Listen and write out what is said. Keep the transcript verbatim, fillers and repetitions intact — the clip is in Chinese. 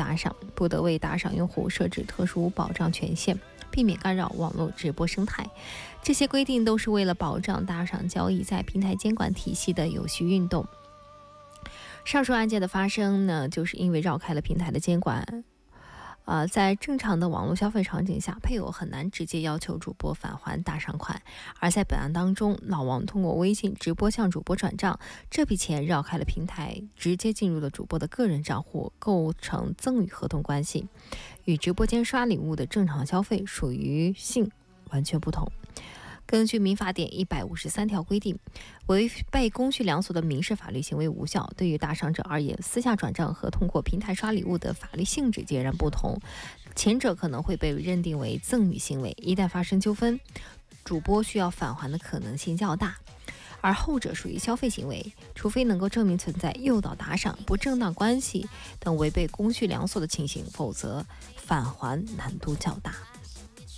打赏，不得为打赏用户设置特殊保障权限，避免干扰网络直播生态。这些规定都是为了保障打赏交易在平台监管体系的有序运动。上述案件的发生呢，就是因为绕开了平台的监管。呃，在正常的网络消费场景下，配偶很难直接要求主播返还打赏款，而在本案当中，老王通过微信直播向主播转账，这笔钱绕开了平台，直接进入了主播的个人账户，构成赠与合同关系，与直播间刷礼物的正常消费属于性完全不同。根据民法典一百五十三条规定，违背公序良俗的民事法律行为无效。对于打赏者而言，私下转账和通过平台刷礼物的法律性质截然不同，前者可能会被认定为赠与行为，一旦发生纠纷，主播需要返还的可能性较大，而后者属于消费行为，除非能够证明存在诱导打赏、不正当关系等违背公序良俗的情形，否则返还难度较大。